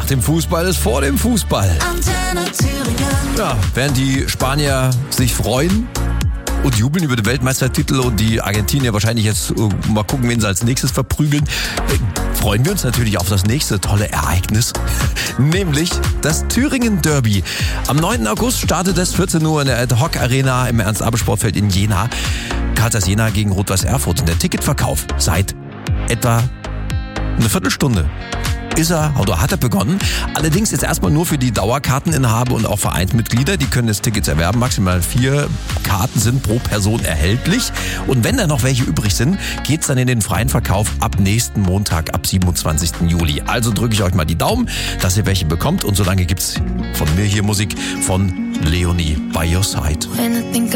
dem Fußball ist vor dem Fußball. Antenne Thüringen. Ja, während die Spanier sich freuen und jubeln über den Weltmeistertitel und die Argentinier wahrscheinlich jetzt mal gucken, wen sie als nächstes verprügeln, freuen wir uns natürlich auf das nächste tolle Ereignis, nämlich das Thüringen Derby. Am 9. August startet es 14 Uhr in der Ad-Hoc-Arena im Ernst-Abel-Sportfeld in Jena. Karl Zeiss Jena gegen Rot-Weiß Erfurt. Und der Ticketverkauf seit etwa eine Viertelstunde hat er begonnen. Allerdings jetzt erstmal nur für die Dauerkarteninhaber und auch Vereinsmitglieder. Die können jetzt Tickets erwerben. Maximal 4 Karten sind pro Person erhältlich. Und wenn da noch welche übrig sind, geht's dann in den freien Verkauf ab nächsten Montag, ab 27. Juli. Also drücke ich euch mal die Daumen, dass ihr welche bekommt. Und solange gibt's von mir hier Musik von Leonie, By Your Side. When I think